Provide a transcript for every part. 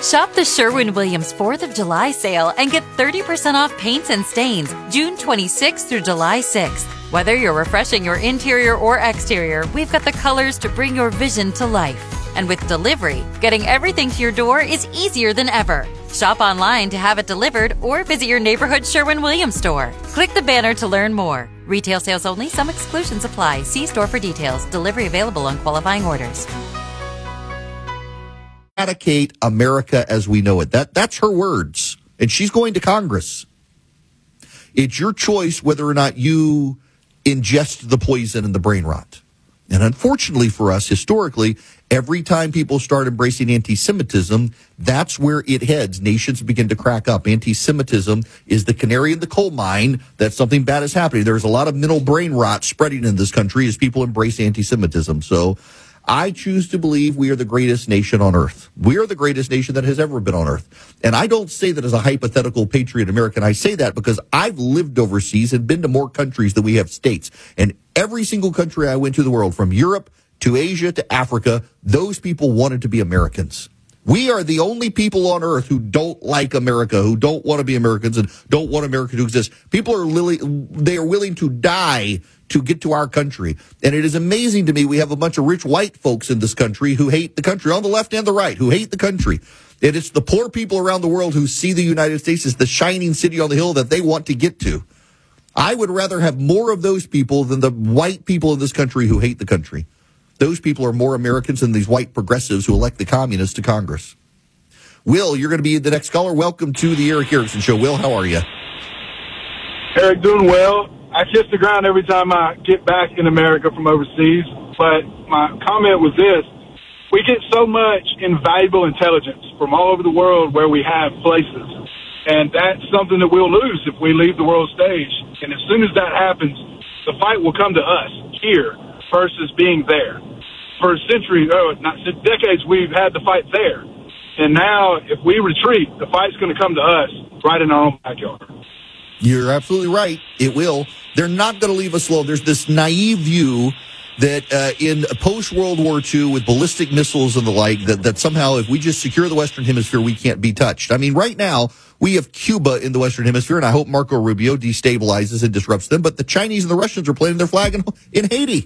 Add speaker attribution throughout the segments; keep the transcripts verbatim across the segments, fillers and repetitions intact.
Speaker 1: Shop the Sherwin-Williams fourth of July sale and get thirty percent off paints and stains June twenty-sixth through July sixth. Whether you're refreshing your interior or exterior, we've got the colors to bring your vision to life. And with delivery, getting everything to your door is easier than ever. Shop online to have it delivered or visit your neighborhood Sherwin-Williams store. Click the banner to learn more. Retail sales only. Some exclusions apply. See store for details. Delivery available on qualifying orders.
Speaker 2: Eradicate America as we know it. That that's her words. And she's going to Congress. It's your choice whether or not you ingest the poison and the brain rot. And unfortunately for us, historically, every time people start embracing anti-Semitism, that's where it heads. Nations begin to crack up. Anti-Semitism is the canary in the coal mine that something bad is happening. There's a lot of mental brain rot spreading in this country as people embrace anti-Semitism. So I choose to believe we are the greatest nation on earth. We are the greatest nation that has ever been on earth. And I don't say that as a hypothetical patriot American. I say that because I've lived overseas and been to more countries than we have states. And every single country I went to in the world, from Europe to Asia to Africa, those people wanted to be Americans. We are the only people on earth who don't like America, who don't want to be Americans and don't want America to exist. People are li- they are willing to die to get to our country. And it is amazing to me we have a bunch of rich white folks in this country who hate the country, on the left and the right, who hate the country. And it's the poor people around the world who see the United States as the shining city on the hill that they want to get to. I would rather have more of those people than the white people in this country who hate the country. Those people are more Americans than these white progressives who elect the communists to Congress. Will, you're going to be the next caller. Welcome to the Erick Erickson Show. Will, how are you?
Speaker 3: Eric, doing well. I kiss the ground every time I get back in America from overseas. But my comment was this. We get so much invaluable intelligence from all over the world where we have places. And that's something that we'll lose if we leave the world stage. And as soon as that happens, the fight will come to us here versus being there. For centuries, oh, not decades, we've had the fight there. And now, if we retreat, the fight's going to come to us right in our own backyard.
Speaker 2: You're absolutely right. It will. They're not going to leave us alone. There's this naive view that uh, in post-World War Two, with ballistic missiles and the like, that, that somehow if we just secure the Western Hemisphere, we can't be touched. I mean, right now, we have Cuba in the Western Hemisphere, and I hope Marco Rubio destabilizes and disrupts them, but the Chinese and the Russians are planting their flag in, in Haiti.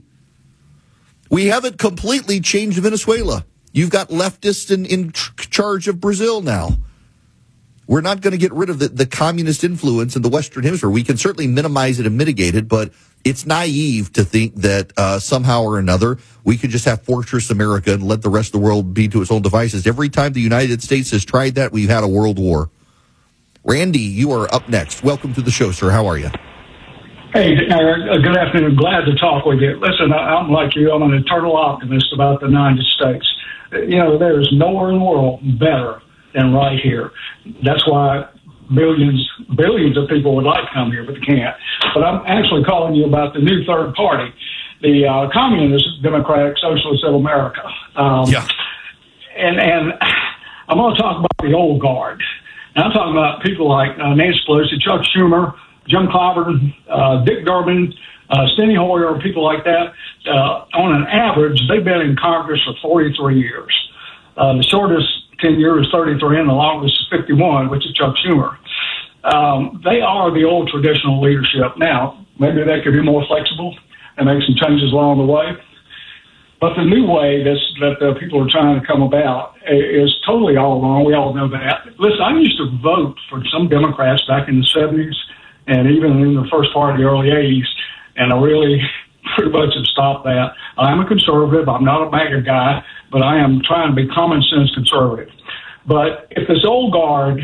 Speaker 2: We haven't completely changed Venezuela. You've got leftists in, in charge of Brazil now. We're not going to get rid of the, the communist influence in the Western Hemisphere. We can certainly minimize it and mitigate it, but it's naive to think that uh, somehow or another we could just have Fortress America and let the rest of the world be to its own devices. Every time the United States has tried that, we've had a world war. Randy, you are up next. Welcome to the show, sir. How are you?
Speaker 4: Hey, Eric, good afternoon. Glad to talk with you. Listen, I'm like you. I'm an eternal optimist about the United States. You know, there is nowhere in the world better than right here. That's why billions, billions of people would like to come here, but they can't. But I'm actually calling you about the new third party, the uh, Communist Democratic Socialists of America. Um, yeah. And, and I'm going to talk about the old guard. And I'm talking about people like uh, Nancy Pelosi, Chuck Schumer, Jim Clyburn, uh, Dick Durbin, uh, Steny Hoyer, people like that. Uh, on an average, they've been in Congress for forty-three years. Uh, the shortest tenure is thirty-three, and the longest is fifty-one, which is Chuck Schumer. Um, they are the old traditional leadership. Now, maybe they could be more flexible and make some changes along the way. But the new way that's, that the people are trying to come about is totally all wrong. We all know that. Listen, I used to vote for some Democrats back in the seventies and even in the first part of the early eighties, and I really pretty much have stopped that. I'm a conservative. I'm not a MAGA guy, but I am trying to be common sense conservative. But if this old guard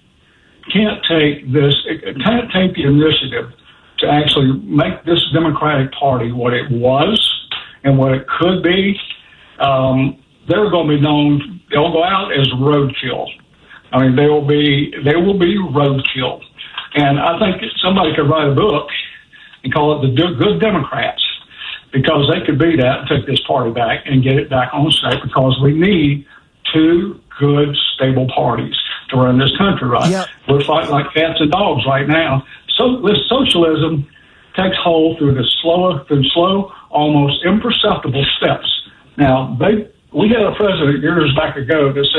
Speaker 4: can't take this, can't take the initiative to actually make this Democratic Party what it was and what it could be, um, they're going to be known, they'll go out as roadkill. I mean, they will be, they will be roadkill. And I think somebody could write a book and call it the Good Democrats, because they could be that and take this party back and get it back on state, because we need two good, stable parties to run this country right. Yep. We're fighting like cats and dogs right now. So this socialism takes hold through the slow, through slow, almost imperceptible steps. Now, they, we had a president years back ago that said,